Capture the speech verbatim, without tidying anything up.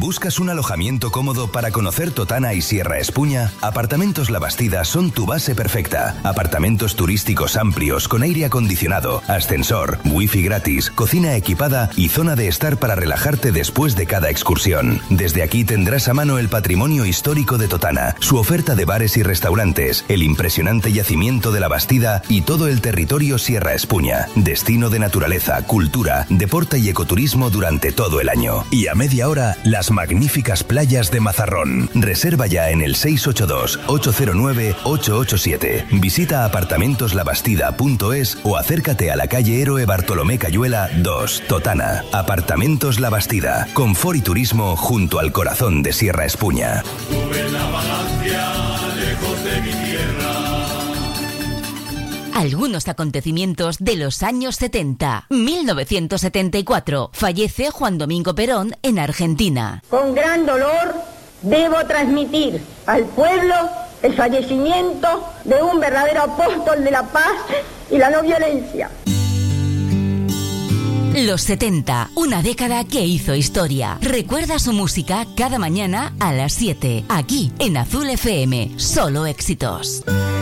¿Buscas un alojamiento cómodo para conocer Totana y Sierra Espuña? Apartamentos La Bastida son tu base perfecta. Apartamentos turísticos amplios con aire acondicionado, ascensor, wifi gratis, cocina equipada y zona de estar para relajarte después de cada excursión. Desde aquí tendrás a mano el patrimonio histórico de Totana, su oferta de bares y restaurantes, el impresionante yacimiento de La Bastida y todo el territorio Sierra Espuña. Destino de naturaleza, cultura, deporte y ecoturismo durante todo el año. Y a media hora, las magníficas playas de Mazarrón. Reserva ya en el seis ocho dos, ocho cero nueve, ocho ocho siete. Visita apartamentos la bastida punto es o acércate a la calle Héroe Bartolomé Cayuela dos, Totana. Apartamentos La Bastida. Confort y turismo junto al corazón de Sierra Espuña. Sube la Vagancia, lejos de mi tierra. Algunos acontecimientos de los años setenta. mil novecientos setenta y cuatro. Fallece Juan Domingo Perón en Argentina. Con gran dolor debo transmitir al pueblo el fallecimiento de un verdadero apóstol de la paz y la no violencia. Los setenta, una década que hizo historia. Recuerda su música cada mañana a las siete, aquí en Azul F M. Solo éxitos.